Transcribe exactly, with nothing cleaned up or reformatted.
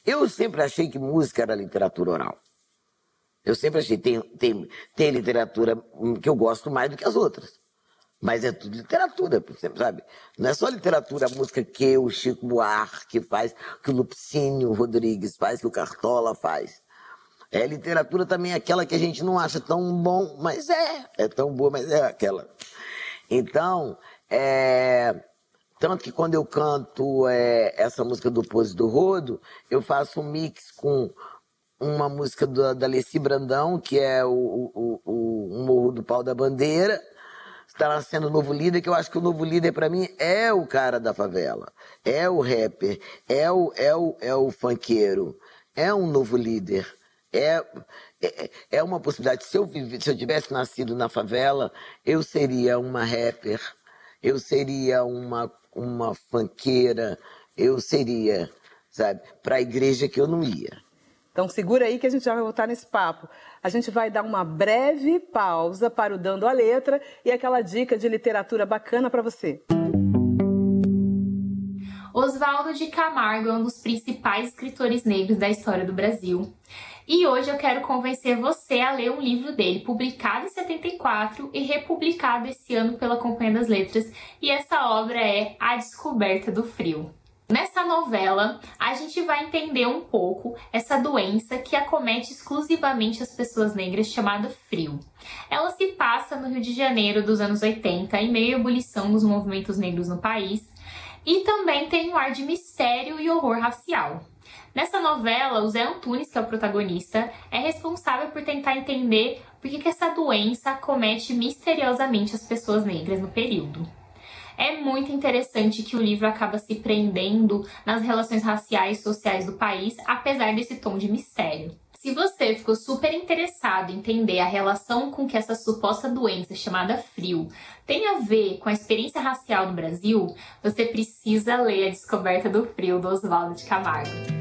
Eu sempre achei que música era literatura oral. Eu sempre achei, tem, tem, tem literatura que eu gosto mais do que as outras. Mas é tudo literatura, sabe? Não é só literatura, a música que o Chico Buarque faz, que o Lupicínio Rodrigues faz, que o Cartola faz. É literatura também aquela que a gente não acha tão bom, mas é. É tão boa, mas é aquela. Então, é... tanto que quando eu canto é, essa música do Pose do Rodo, eu faço um mix com uma música do, da Leci Brandão, que é o, o, o, o Morro do Pau da Bandeira. Está nascendo o novo líder, que eu acho que o novo líder para mim é o cara da favela, é o rapper, é o, é o, é o funkeiro, é um novo líder, é, é, é uma possibilidade. Se eu, vive, se eu tivesse nascido na favela, eu seria uma rapper, eu seria uma, uma funkeira, eu seria, sabe, para a igreja que eu não ia. Então segura aí que a gente já vai voltar nesse papo. A gente vai dar uma breve pausa para o Dando a Letra e aquela dica de literatura bacana para você. Oswaldo de Camargo é um dos principais escritores negros da história do Brasil. E hoje eu quero convencer você a ler um livro dele, publicado em setenta e quatro e republicado esse ano pela Companhia das Letras. E essa obra é A Descoberta do Frio. Nessa novela, a gente vai entender um pouco essa doença que acomete exclusivamente as pessoas negras, chamada frio. Ela se passa no Rio de Janeiro dos anos oitenta, em meio à ebulição dos movimentos negros no país, e também tem um ar de mistério e horror racial. Nessa novela, o Zé Antunes, que é o protagonista, é responsável por tentar entender por que essa doença acomete misteriosamente as pessoas negras no período. É muito interessante que o livro acaba se prendendo nas relações raciais e sociais do país, apesar desse tom de mistério. Se você ficou super interessado em entender a relação com que essa suposta doença chamada frio tem a ver com a experiência racial do Brasil, você precisa ler A Descoberta do Frio, do Oswaldo de Camargo.